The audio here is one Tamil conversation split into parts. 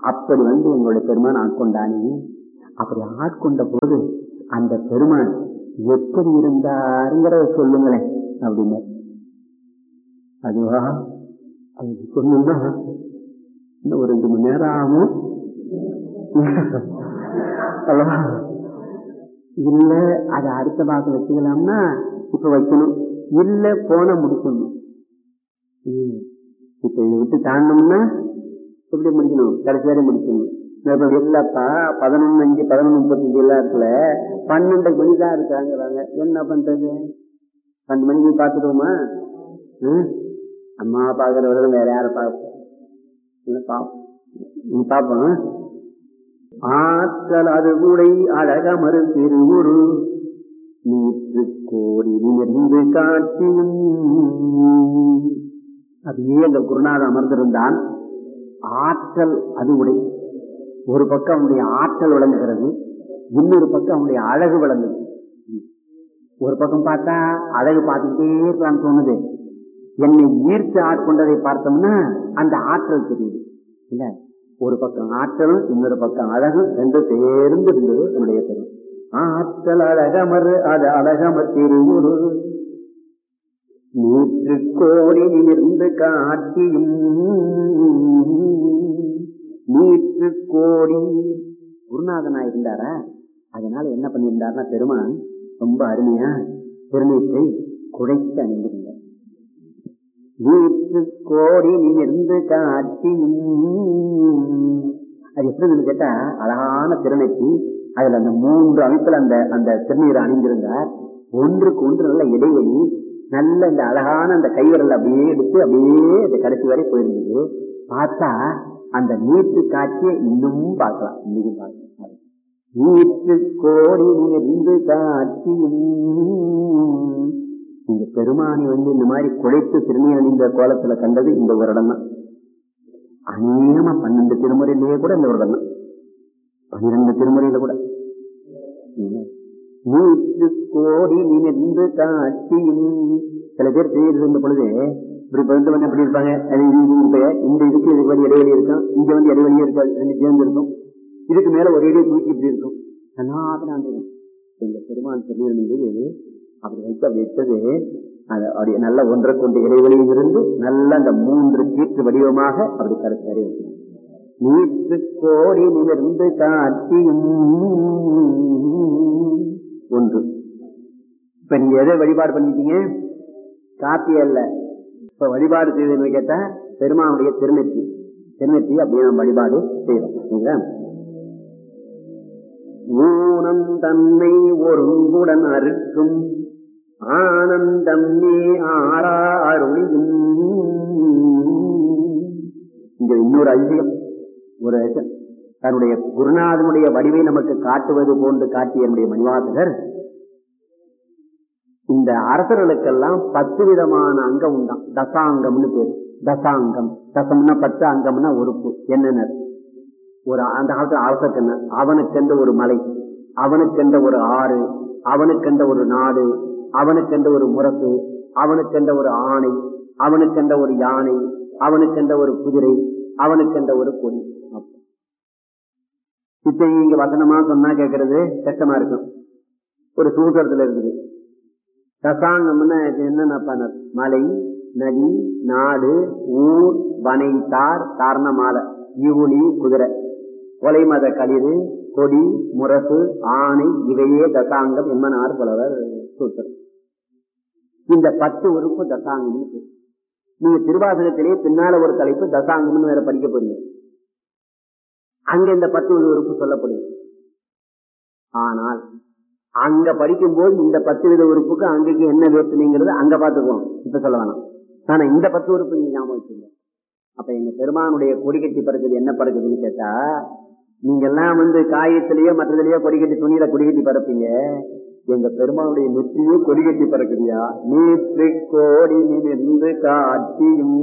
அப்படி எங்களுடைய பெருமான் ஆட்கொண்டானே. அப்படி ஆட்கொண்ட போது அந்த பெருமான் எப்படி இருந்தாருங்கிறத சொல்லுங்களேன் அப்படின்னு. அதுவா அது சொன்னா இன்னும் ஒரு 2 மணி நேரம் ஆகும். இல்ல அதை அடுத்த பாகம் வச்சுக்கலாம்னா இப்ப வைக்கணும், இல்ல போன முடிக்கணும். இப்ப இதை விட்டு தாண்டோம்னா எப்படி முடிக்கணும், கடைசி வரை முடிக்கணும். இல்லப்பா 11:05 11:35 எல்லாம் இருக்குல்ல, 12 மணிதான் இருக்காங்கிறாங்க. என்ன பண்றது? 12 மணிக்கு பாத்துருவோமா? அம்மா பாக்குறவரை வேற யார பாப்போம். ஆற்றல் அது கூடை அழகமறு திருவுரு நீற்று கோடி நிமிர்ந்து காட்சியும். அப்படியே அந்த குருநாதன் அமர்ந்திருந்தான். ஆற்றல் அது உடை, ஒரு பக்கம் அவனுடைய ஆற்றல் விளங்குகிறது, இன்னொரு பக்கம் அவனுடைய அழகு விளங்குது. ஒரு பக்கம் பார்த்தா அழகு பார்த்துக்கிட்டே இருக்கலாம்னு தோணுது. என்னை ஈர்த்து ஆட்கொண்டதை பார்த்தோம்னா அந்த ஆற்றல் தெரியுது இல்ல. ஒரு பக்கம் ஆற்றலும் இன்னொரு பக்கம் அழகும் ரெண்டு சேர்ந்து இருந்தது என்னுடைய பெரும். ஆற்றல் அழகமறு அது அழகமர் திருவுரு நூற்று கோடி நிமிர்ந்து காட்சியும். நூற்று கோடி குருநாதனா இருந்தாரா, அதனால என்ன பண்ணியிருந்தாருன்னா பெருமான் ரொம்ப அருமையா திருநீற்றை குழைத்து அணிந்திருந்தார். நூற்று கோடி நிமிர்ந்து காட்சியும். அது எப்படி கேட்டா அழகான திருநெற்றி, அதுல அந்த 3 அமைப்புல அந்த அந்த திருநீரை அணிந்திருந்தார். ஒன்றுக்கு ஒன்று நல்ல இடைவெளி, நல்ல இந்த அழகான அந்த கைவிரல் அப்படியே எடுத்து அப்படியே அந்த கடைசி வரை போயிருந்தது. பார்த்தா அந்த நீட்டு காட்சியை இன்னும் பார்க்கலாம், இன்னும் பார்க்கலாம். நீட்டு கோடி நிமிர்ந்து காட்சியும். இந்த பெருமானி இந்த மாதிரி குழைத்து திருநீர் அணிந்த கோலத்துல கண்டது இந்த ஒரு இடம் தான். அநேகமா 12 திருமுறையிலேயே கூட இந்த ஒரு இடம் தான், 12 திருமுறையில கூட. நூற்று கோடி நிமிர்ந்து காட்சியும். சில பேர் செய்திருந்த பொழுது இப்படி வந்து எப்படி இருப்பாங்க, இந்த இதுக்கு இதுக்கு வந்து இடைவெளி இருக்கும், இங்க வந்து இடைவெளியே இருக்காது, ரெண்டு சேர்ந்து இருக்கும். இதுக்கு மேல ஒரு இடையே தூக்கி இப்படி இருக்கும். இந்த பெருமான் திருநீர் அப்படி வைத்து அப்படி வச்சது அப்படி நல்ல ஒன்றுக்கு ஒன்று இடைவெளியில் இருந்து நல்ல அந்த 3 கீற்று வடிவமாக அப்படி கருத்தறி வைக்கணும். நூற்று கோடி நிமிர்ந்து காட்சியும். ஒன்று. இப்ப நீங்க எதை வழிபாடு பண்ணிட்டீங்க? காப்பி அல்ல. இப்ப வழிபாடு செய்வதுன்னு கேட்டா பெருமானுடைய திருநெற்றி, திருநெற்றி அப்படியே நம்ம வழிபாடு செய்யறோம். ஊனம் தன்னை ஒருங்குடன் அறுக்கும் ஆனந்தம் நீ ஆரா அருளியும். இங்க இன்னொரு அதிசயம், ஒரு தன்னுடைய குருநாதனுடைய வடிவை நமக்கு காட்டுவது போன்று காட்டிய என்னுடைய மணிவாசகர் இந்த அரசர்களுக்கெல்லாம் 10 விதமான அங்கம் உண்டாம். தசாங்கம்னு பேரு. தசாங்கம், தசம்னா 10, அங்கம்னா உறுப்பு. என்னென்ன ஒரு அந்த காலத்துல அரசக்கண்ண, அவனுக்கென்ற ஒரு மலை, அவனுக்கென்ற ஒரு ஆறு, அவனுக்கென்ற ஒரு நாடு, அவனுக்கென்ற ஒரு முரசு, அவனுக்கென்ற ஒரு ஆணை, அவனுக்கென்ற ஒரு யானை, அவனுக்கென்ற ஒரு குதிரை, அவனுக்கென்ற ஒரு கொடி. இப்ப இங்க வசனமா சொன்னா கேட்கறது கஷ்டமா இருக்கும், ஒரு சூத்திரத்துல இருக்குது. தசாங்கம்னா என்னன்னா மலை, நதி, நாடு, ஊர், வனை, தார், காரணமால, யூலி, குதிரை, கொலை மத களிறு, கொடி, முரசு, ஆணை, இவையே தசாங்கம் என்பனார் புலவர் சூத்திரம். இந்த 10 உறுப்பு தசாங்கம். நீங்க திருவாசகத்திலே பின்னால ஒரு தலைப்பு தசாங்கம்னு வேற படிக்க போறீங்க, அங்க இந்த 10 உறுப்பு சொல்லப்படுது. ஆனால் அங்க படிக்கும்போது இந்த 10 வித உறுப்புக்கு அங்கேக்கு என்ன வேற்றுமைங்கிறது அங்க பாத்துக்குவோம், இப்ப சொல்ல வேணாம். ஆனா இந்த 10 உறுப்பு நீங்க ஞாபகம் வச்சுங்க. அப்ப எங்க பெருமானுடைய கொடிக்கட்டி பறக்குது என்ன பறக்குதுன்னு கேட்டா, நீங்க எல்லாம் காயத்திலேயோ மற்றதுலயோ கொடிக்கட்டி துணியில கொடிக்கட்டி பறப்பீங்க, எங்க பெருமானுடைய நெற்றியே கொடிக்கட்டி பறக்குதியா. நீற்று கோடி நிமிர்ந்து காட்சியும்.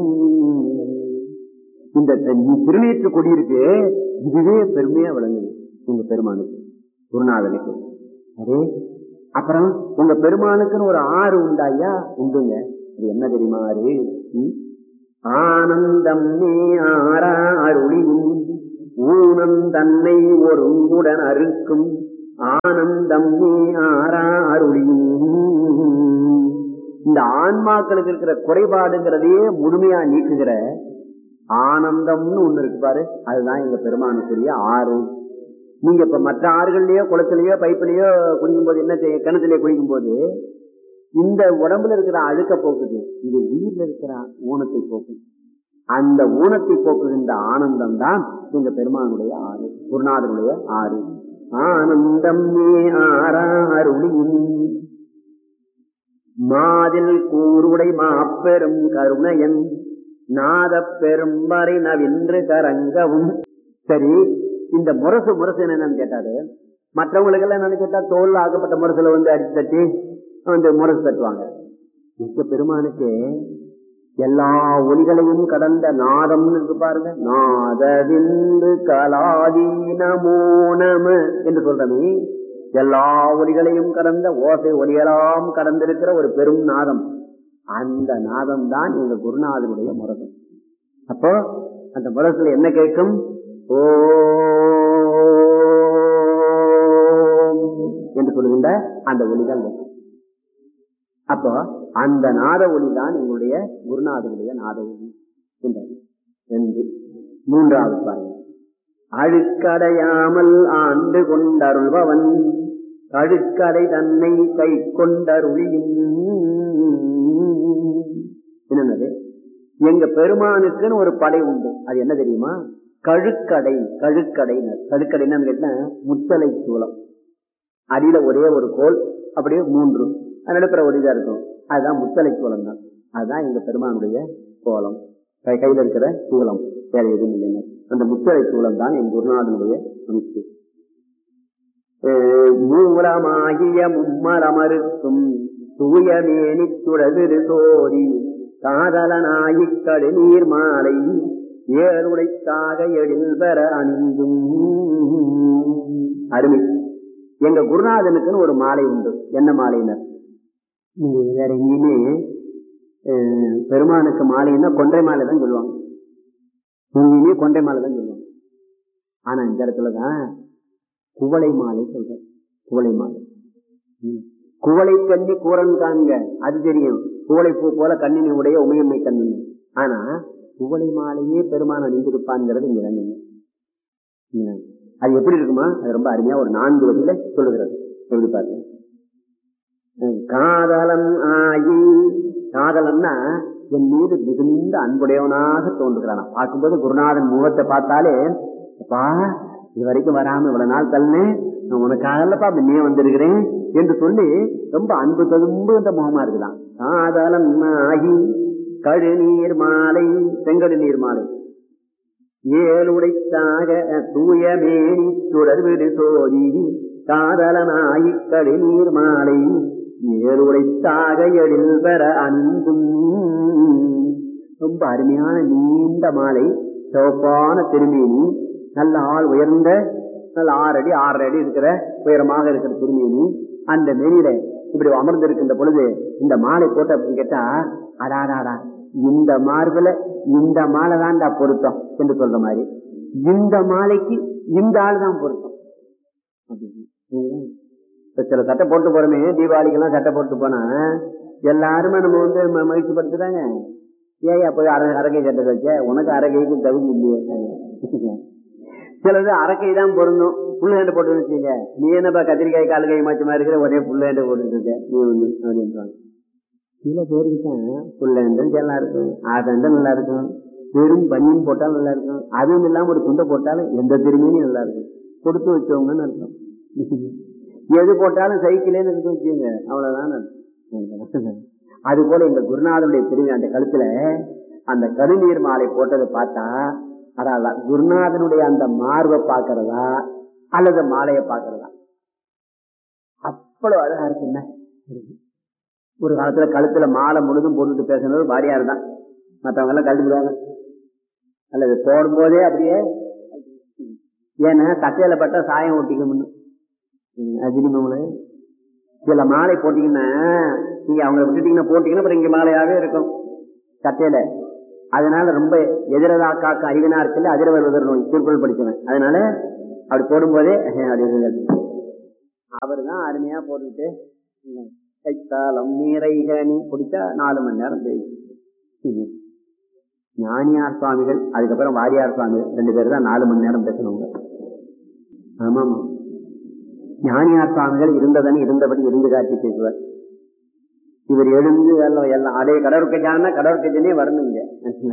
இந்த திருநீற்று கொடி இருக்கு, இதுவே பெருமையா விளங்குது உங்க பெருமானுக்கு, குருநாதனுக்கு. அதே அப்புறம் உங்க பெருமானுக்குன்னு ஒரு ஆறு உண்டாயா? உண்டுங்க. அது என்ன தெரியுமா? ஆறு ஆனந்தம் நீ ஆரா அருளியும். அன்புடன் அருக்கும் ஆனந்தம் நீ ஆறாருளியும். இந்த ஆன்மாக்களுக்கு இருக்கிற குறைபாடுங்கிறதையே முழுமையா நீக்குகிற ஆனந்தம்னு ஒண்ணு இருக்கு பாரு, அதுதான் எங்க பெருமானுக்குரிய ஆறு. நீங்க இப்ப மற்ற ஆறுகள்லயோ குளத்திலேயோ பைப்பிலேயோ குடிக்கும் போது என்ன கிணத்துலயோ குடிக்கும் போது இந்த உடம்புல இருக்கிற அழுக்க போக்குது, இது உயிர்ல இருக்கிற ஊனத்தை போக்குது. அந்த ஊனத்தை போக்குகின்ற ஆனந்தம் தான் எங்க பெருமானுடைய ஆறு, குருநாதனுடைய ஆறு. ஆனந்தம் நீ ஆறாருளியும் மாதில் கூறுடை மாப்பெரும் கருணையன் நாத பெரும்பறை நவின்று கரங்கவும். சரி, இந்த முரசு முரசு என்னன்னு கேட்டாரு. மற்றவங்களுக்கு எல்லாம் என்னன்னு கேட்டா தோல் ஆக்கப்பட்ட முரசுல வந்து அடிச்சு தட்டி வந்து முரசு தட்டுவாங்க. மிக்க பெருமானுக்கு எல்லா ஒலிகளையும் கடந்த நாதம்னு இருக்கு பாருங்க. நாதவிந்து கலாதி நமோ நம என்று சொல்றமே, எல்லா ஒலிகளையும் கடந்த ஓசை ஒலியெல்லாம் கடந்திருக்கிற ஒரு பெரும் நாதம். அந்த நாதம் தான் எங்க குருநாதனுடைய முரசு. அப்போ அந்த முரசுல என்ன கேட்கும்? ஓ என்று சொல்லுகின்ற அந்த ஒலிதான் கேட்கும். அப்போ அந்த நாத ஒலிதான் எங்களுடைய குருநாதனுடைய நாத ஒலி என்று. மூன்றாவது பாருங்க. அழுக்கடையாமல் ஆண்டு கொண்டருள்பவன் கழுக்கடை தன்னை கை கொண்டருளியும். என்னது? எங்க பெருமானுக்குன்னு ஒரு படை உண்டு. அது என்ன தெரியுமா? கழுக்கடை. கழுக்கடைனர் கழுக்கடை என்னன்னு கேட்டா முத்தலை சூலம். அடியில ஒரே ஒரு கோல், அப்படியே மூன்று நடுப்புற ஒளிதான் இருக்கும். அதுதான் முத்தலை சூலம் தான். அதுதான் எங்க பெருமானுடைய கோலம். கையில இருக்கிற சூலம், வேற எதுவும் இல்லைங்க. அந்த முத்தலை சூலம் தான் என் குருநாதனுடைய அமைப்பு. மூலமாகிய மும்மரமருக்கும் தூயமேனி சுடவிரு சோதி காதலனாயிக்கடு நீர் மாலை ஏழுடைத்தாக எழில் பெற அணிந்தும். அருமை. எங்க குருநாதனுக்குன்னு ஒரு மாலை உண்டு. என்ன மாலையினர்? வேற எங்கேயுமே பெருமானுக்கு மாலைன்னா கொன்றை மாலை தான் சொல்லுவாங்க. எங்கேயுமே கொன்றை மாலை தான் சொல்லுவாங்க. ஆனா இந்த இடத்துலதான் குவளை மாலை சொல்ற. குவளை மாலை. குவளை கண்ணி கூரன் காண்க, அது தெரியும். குவளை பூ போல கண்ணினை உடைய உமையம்மை கண்ணு. ஆனா குவளை மாலையே பெருமான் அணிந்திருப்பான்ங்கிறது இங்க இறங்குங்க. அது எப்படி இருக்குமா? அது ரொம்ப அருமையா ஒரு 4 வழியில சொல்லுகிறது. எப்படி பாருங்க. காதலன் ஆகி, காதலன்னா என் மீது மிகுந்த அன்புடையவனாக தோன்றுகிறான். பார்க்கும்போது குருநாதன் முகத்தை பார்த்தாலே, அப்பா இது வரைக்கும் வராம இவ்வளவு நாள் தள்ளு, நான் உனக்காகலப்பா முன்னே வந்திருக்கிறேன் என்று சொல்லி ரொம்ப அன்பு ததும்புகின்ற முகமா இருக்குதான். காதலன் ஆகி கழுநீர் மாலை, செங்கடு நீர் மாலை ஏழுடைத்தாக தூயமேனி சுடர்விடு சோதி காதலனாகி கழுநீர் மாலை ஏழுடைத்தாக எழில் பெற அன்பும். ரொம்ப அருமையான நீண்ட மாலை, சிவப்பான திருமேனி, நல்ல ஆள் உயர்ந்த, நல்ல 6 அடி 6.5 அடி இருக்கிற உயரமாக இருக்கிற திருமேனி. அந்த மேனியில இப்படி அமர்ந்திருக்கின்ற பொழுது இந்த மாலை போட்ட அப்படின்னு கேட்டா, அடாடாடா இந்த மார்புல இந்த மாலை தான்டா பொருத்தம் என்று சொல்ற மாதிரி, இந்த மாலைக்கு இந்த ஆள் தான் பொருத்தம். சில சட்டை போட்டு போறோமே, தீபாவளிக்கெல்லாம் சட்டை போட்டு போனா எல்லாருமே நம்ம வந்து மகிழ்ச்சி படுத்துறாங்க. ஏன் போய் அரகை சட்டை வச்ச, உனக்கு அரகைக்கு தகுதி இல்லையே. சிலது அரக்கை தான் பொருந்தும். புல்லுகண்டை போட்டு வச்சுங்க, நீ என்னப்பா கத்திரிக்காய் கால் கை மாற்றமா இருக்கிற, ஒரே புல்லுகண்டை போட்டு இருக்க நீ ஒண்ணு அப்படின்றாங்க. சில பேருக்கு தான் புல்லுகண்டும் நல்லா இருக்கும், ஆகண்டும் நல்லா இருக்கும், வெறும் பனியன் போட்டாலும் நல்லா இருக்கும், அதுவும் இல்லாம ஒரு துண்டை போட்டாலும் எந்த திரும்பியும் நல்லா இருக்கும். கொடுத்து வச்சவங்கன்னு அர்த்தம். எது போட்டாலும் சைக்கிளேன்னு எடுத்து வச்சுங்க, அவ்வளவுதான் அர்த்தம். அது போல எங்க குருநாதனுடைய திரும்பி அந்த கழுத்துல அந்த கடுநீர் மாலை போட்டதை பார்த்தா, அதான் குருநாதனுடைய அந்த மார்பை பார்க்கறதா அல்லது மாலையை பார்க்கறதா, அவ்வளவு அழகா இருக்குங்க. ஒரு காலத்துல கழுத்துல மாலை முழுதும் போட்டுட்டு பேசுறது வாரியாரு தான். மற்றவங்க எல்லாம் கழுத்து விடுவாங்க, அல்லது போடும் போதே அப்படியே. ஏன்னா கட்டையில பட்டா சாயம் ஒட்டிக்கணும்னு அதிகமாங்கள. சில மாலை போட்டீங்கன்னா நீங்க அவங்களை விட்டுட்டீங்கன்னா போட்டீங்கன்னா அப்புறம் இங்க மாலையாவே இருக்கும் கட்டையில. அதனால ரொம்ப எதிரதா காக்க அறிவினா இருக்குல்ல, அதிர வருவதர் நோய் திருக்குறள் படிச்சவன். அதனால அப்படி போடும்போதே அவர் தான் அருமையா போட்டுட்டு கைத்தாளம் நீரைகனி குடிச்சா 4 மணி நேரம் பேசி. ஞானியார் சுவாமிகள் அதுக்கப்புறம் வாரியார் சுவாமிகள் 2 பேர் தான் 4 மணி நேரம் பேசணுங்க. ஆமாம், ஞானியார் சுவாமிகள் இருந்தபடி இருந்து காட்சி பேசுவார். இவர் எழுந்து எல்லாம் அதே கடற்கஜானா கடற்கஜனே வரணுங்க.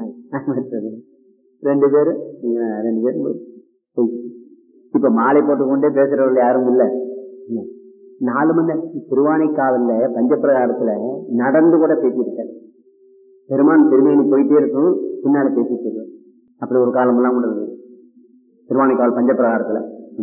2 பேரும் இப்ப மாலை போட்டுக்கொண்டே பேசுறவர்கள் யாரும் இல்லை. 4 மணி நேரம் திருவானைக்காவல்ல பஞ்சப்பிரகாரத்துல நடந்து கூட பேசியிருக்காரு. பெருமான் திருமேனி போயிட்டே இருக்கும், பின்னால பேசிட்டு இருக்காரு. அப்படி ஒரு காலமெல்லாம் கூட இருக்கு திருவானைக்காவல் பஞ்சப்பிரகாரத்துல.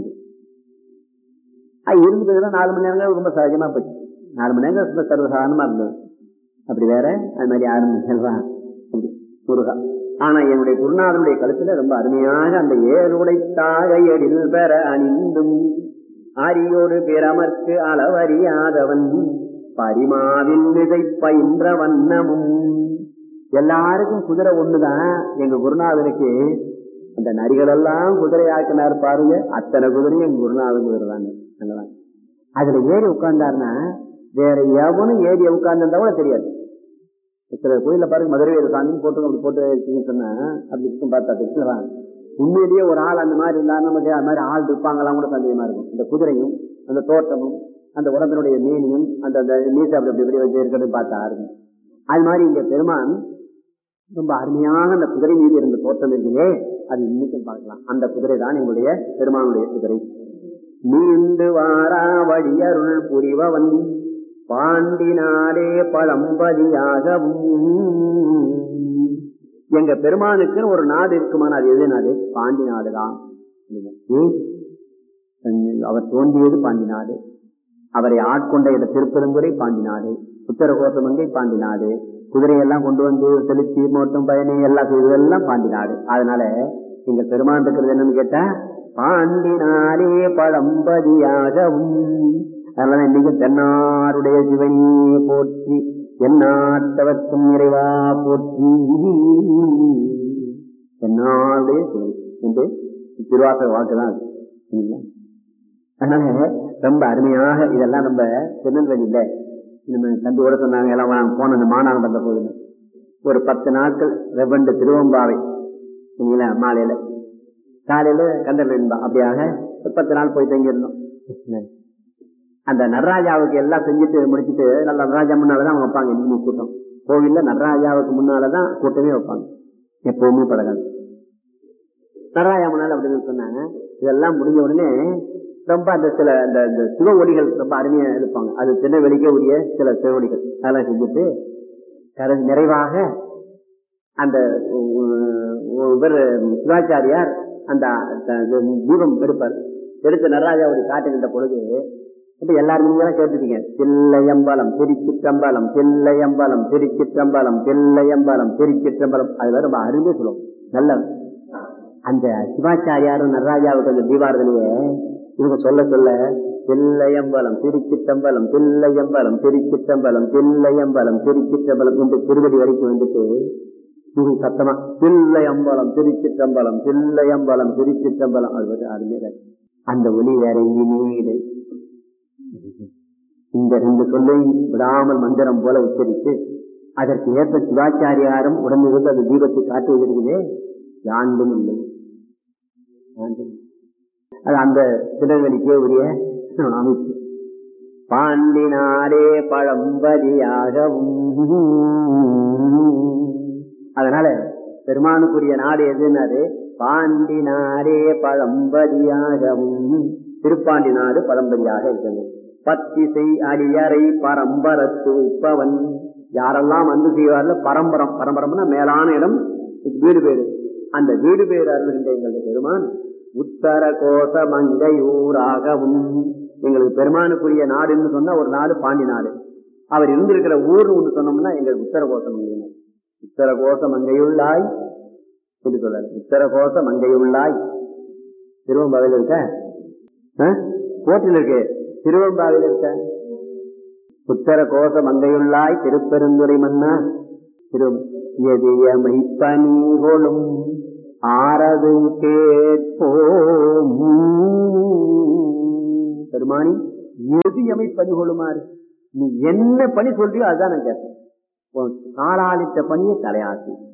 இருந்ததுன்னா 4 மணி நேரங்கள் ரொம்ப சகஜமா போச்சு. 4 மணி நேரம் ரொம்ப சர்வசாதாரணமா இருந்தது. அப்படி வேற அது மாதிரி ஆரம்பிச்சா முருகா. ஆனா என்னுடைய குருநாதனுடைய கழுத்துல ரொம்ப அருமையாக அந்த ஏழுடைத்தாக எழில் பெற அணிந்தும் ஆரியோடு பிறமர்க்கு அளவறியாதவன் பரிமாவின் விதை பயின்ற வண்ணமும். எல்லாருக்கும் குதிரை ஒண்ணுதான். எங்க குருநாதனுக்கு அந்த நரிகள் எல்லாம் குதிரை ஆக்கினார் பாருங்க. அத்தனை குதிரையும் எங்க குருநாதன் குதிரை தாங்க. அதுல ஏறி உட்கார்ந்தாருன்னா வேற எவனும் ஏறி உட்கார்ந்துருந்தா தெரியாது. சில கோயில பாருங்க மதுரை சாமின்னு போட்டு அப்படி போட்டு சொன்னா அப்படி இருக்கும் பார்த்தா உண்மையிலேயே ஒரு ஆள் அந்த மாதிரி இருந்தா நமக்கு அது மாதிரி ஆள் இருப்பாங்கலாம் கூட சந்தேகமா இருக்கும். இந்த குதிரையும் அந்த தோட்டமும் அந்த உடம்பினுடைய மீனியும் அந்த நீசை அப்படி எப்படி வச்சு இருக்கிறது பார்த்தா இருக்கும். அது மாதிரி இங்க பெருமான் ரொம்ப அருமையாக அந்த குதிரை மீது இருந்த தோட்டம் இருக்குதே, அது இன்னைக்கும் பார்க்கலாம். அந்த குதிரை தான் எங்களுடைய பெருமானுடைய குதிரை. நீண்டு வாரா வழியருள் புரிவவன் பாண்டினாலே பழம்பதியாகவும். எங்க பெருமானுக்கு ஒரு நாடு இருக்குமான அது எது நாடு? பாண்டி நாடுதான். அவர் தோன்றியது பாண்டி நாடு. அவரை ஆட்கொண்ட இட திருப்பெருந்துறை பாண்டி நாடு, உத்தரகோசமங்கை பாண்டி நாடு, குதிரையெல்லாம் கொண்டு வந்து செலுத்தி மோட்டம் பயணி எல்லாம் செய்வதெல்லாம் பாண்டி நாடு. அதனால எங்க பெருமான் இருக்கிறது என்னன்னு கேட்டா பாண்டினாலே பழம்பதியாகவும். அதனால இன்னைக்கு தென்னாருடைய சிவனியை போற்றி எந்நாட்டவர்க்கும் நிறைவா போற்றி தென்னாருடைய சிவன் என்று திருவாசக வாக்குதான் அது. அதனால ரொம்ப அருமையாக இதெல்லாம் நம்ம திருநெல்வேலியில நம்ம தம்பி கூட சொன்னாங்க. எல்லாம் போன அந்த மாநாடு வந்த போது ஒரு 10 நாட்கள் ரெவண்டு திருவம்பாவை மாலையில காலையில கண்டறிந்தா அப்படியாக 10 நாள் போய் தங்கியிருந்தோம். அந்த நடராஜாவுக்கு எல்லாம் செஞ்சுட்டு முடிச்சுட்டு நல்ல நடராஜா முன்னாலதான் அவங்க வைப்பாங்க. இன்னும் கூட்டம் கோவில்ல நடராஜாவுக்கு முன்னாலதான் கூட்டமே வைப்பாங்க, எப்பவுமே பழகாது. நடராஜா முன்னால அப்படின்னு சொன்னாங்க. இதெல்லாம் முடிஞ்ச உடனே ரொம்ப அந்த சில அந்த சிவ ஒளிகள் ரொம்ப அருமையா இருப்பாங்க. அது திருநெல்வேலிக்கே உரிய சில சிவ ஒளிகள் அதெல்லாம் செஞ்சுட்டு நிறைவாக அந்த இவர் சிவாச்சாரியார் அந்த தீபம் எடுப்பார். எடுத்து நடராஜாவுடைய காட்டுகின்ற பொழுது இப்ப எல்லாரும் நீங்க கேட்டுட்டீங்க. தில்லையம்பலம் திருச்சிற்றம்பலம், தில்லையம்பலம் திருச்சிற்றம்பலம், தில்லையம்பலம் திருச்சிற்றம்பலம். அதுல ரொம்ப அருமையா சொல்லுவோம். நல்ல அந்த சிவாச்சாரியாரும் நடராஜாவுக்கு அந்த தீபாரதனையே இவங்க சொல்ல சொல்ல தில்லையம்பலம் திருச்சிற்றம்பலம், தில்லையம்பலம் திருச்சிற்றம்பலம், தில்லையம்பலம் திருச்சிற்றம்பலம் என்று திருவடி வரைக்கும் வந்துட்டு இது சத்தமா தில்லையம்பலம் திருச்சிற்றம்பலம், தில்லையம்பலம் திருச்சிற்றம்பலம். அது அருமையா அந்த ஒலி வேற எங்கேயுமே இல்லை. இந்த 2 சொல்லை விடாமல் மந்திரம் போல உச்சரித்து அதற்கு ஏற்ப சிவாச்சாரியாரும் உடனிருந்து அந்த தீபத்தை காட்டுவதற்குதே யாண்டும் இல்லை. அது அந்த திருநெல்வேலிக்கே உரிய அமைப்பு. பாண்டினாரே பழம்பதியாகவும். அதனால பெருமானுக்குரிய நாடு எதுனாரு? பாண்டினாரே பழம்பதியாகவும். திருப்பாண்டி நாடு பழம்பதியாக இருக்கிறது. பத்திசை அடியறை பரம்பரத்து உப்பவன். யாரெல்லாம் வந்து செய்வார்கள் பரம்பரம், பரம்பரம்னா மேலான இடம், வீடு பேரு. அந்த வீடு பேரு அருள்கின்ற எங்களுடைய பெருமான் உத்தர கோச மங்கையூராகவும். எங்களுக்கு பெருமானுக்குரிய நாடுன்னு சொன்னா ஒரு நாடு பாண்டி நாடு. அவர் இருந்திருக்கிற ஊர் ஒன்று சொன்னோம்னா எங்களுக்கு உத்தர கோசம் மங்கை. உத்தர கோச மங்கையுள்ளாய் என்று சொல்றாரு. உத்தர கோச மங்கையுள்ளாய் திருவம்பாவையில் இருக்க, கோட்டில் இருக்கு, திருவம்பாவையில் இருக்க. உத்தர கோச மங்கையுள்ளாய் திருப்பெருந்துறை மன்னா எதியமைப்பணிகொளும் ஆரது கேட்போம். பெருமானி எது எமை பணி கொள்ளுமாறு, நீ என்ன பணி சொல்றியோ அதுதான் நான் கேட்பேன். காலாளித்த பணியை தலையாசி